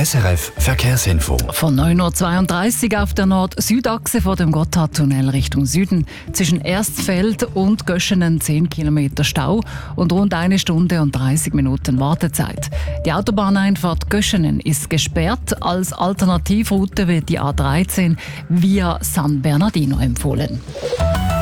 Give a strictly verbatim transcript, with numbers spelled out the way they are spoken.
S R F Verkehrsinfo. Von neun Uhr zweiunddreißig auf der Nord-Süd-Achse vor dem Gotthardtunnel Richtung Süden. Zwischen Erstfeld und Göschenen zehn Kilometer Stau und rund eine Stunde und dreißig Minuten Wartezeit. Die Autobahneinfahrt Göschenen ist gesperrt. Als Alternativroute wird die A dreizehn via San Bernardino empfohlen.